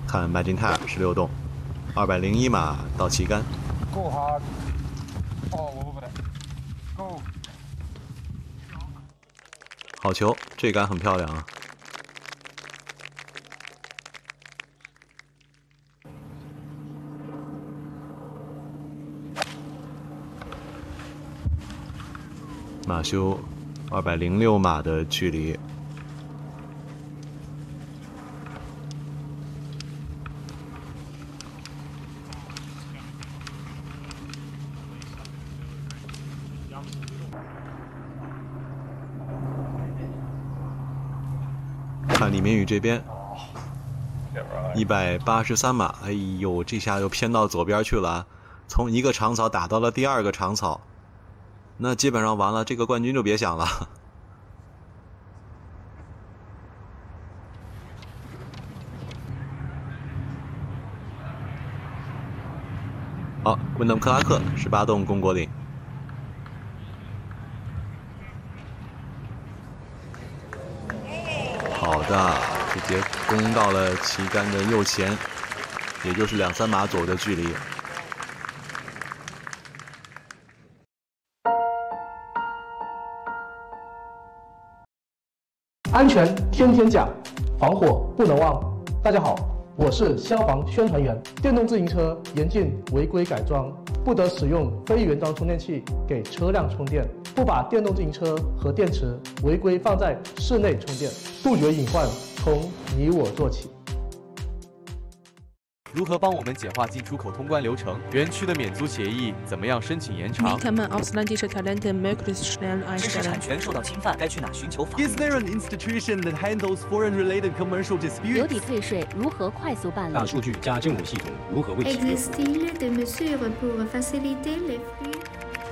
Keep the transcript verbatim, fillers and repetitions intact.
看麦金泰尔十六洞，二百零一码到旗杆。 Go hard. All over it. Go. 好球，这杆很漂亮啊。马修二百零六码的距离。看李明宇这边，一百八十三码，哎呦，这下又偏到左边去了，从一个长草打到了第二个长草，那基本上完了，这个冠军就别想了。好，温登克拉克十八洞攻果岭。好的，直接攻到了旗杆的右前，也就是两三码左右的距离。 安全天天讲，防火不能忘。大家好，我是消防宣传员。电动自行车严禁违规改装，不得使用非原装充电器给车辆充电，不把电动自行车和电池违规放在室内充电，杜绝隐患从你我做起。 如何帮我们简化进出口通关流程？园区的免租协议怎么样申请延长？ Wie kann man ausländische Talente möglichst schnell 知识 einstellen? 产权受到侵犯，该去哪寻求法律？ Is there an institution that handles foreign-related commercial 留 disputes? 抵退税如何快速办理？ 大数据加政务系统如何为其 Existe-t-il des mesures pour faciliter les flux